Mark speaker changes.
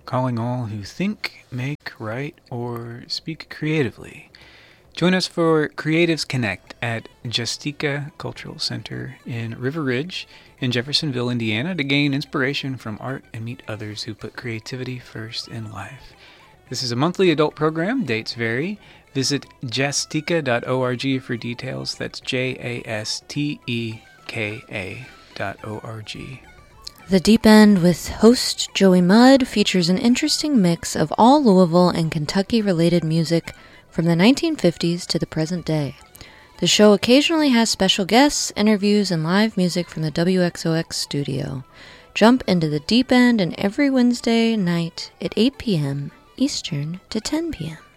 Speaker 1: calling all who think, make, write, or speak creatively. Join us for Creatives Connect at Justica Cultural Center in River Ridge in Jeffersonville, Indiana, to gain inspiration from art and meet others who put creativity first in life. This is a monthly adult program. Dates vary. Visit jastika.org for details. That's JASTEKA.org.
Speaker 2: The Deep End with host Joey Mudd features an interesting mix of all Louisville and Kentucky-related music from the 1950s to the present day. The show occasionally has special guests, interviews, and live music from the WXOX studio. Jump into the Deep End every Wednesday night at 8 p.m. Eastern to 10 p.m.